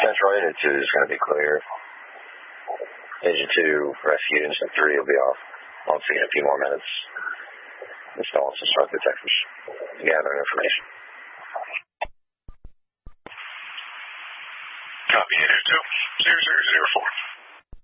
Central Engine 2 is going to be clear. Engine 2 rescued. Engine 3 will be off. I'll see in a few more minutes. Installing some smoke detectors. Gathering information. Copy, 82 0004.